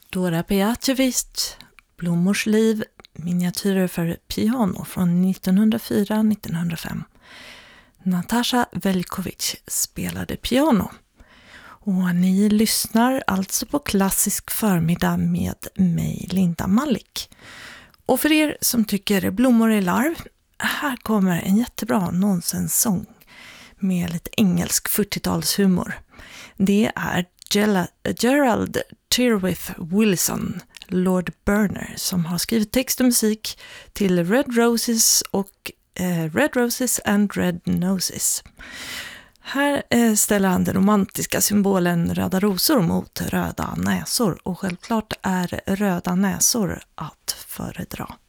Dora Pejacevic, Blommors liv, miniatyrer för piano från 1904-1905. Natasha Velkovic spelade piano. Och ni lyssnar alltså på Klassisk förmiddag med mig, Linda Mallik. Och för er som tycker blommor är larv, här kommer en jättebra nonsenssång med lite engelsk 40-talshumor. Det är Gerald Tyrwhitt Willson, Lord Burner, som har skrivit text och musik till Red Roses och Red Roses and Red Noses. Här ställer han den romantiska symbolen röda rosor mot röda näsor, och självklart är röda näsor att föredra.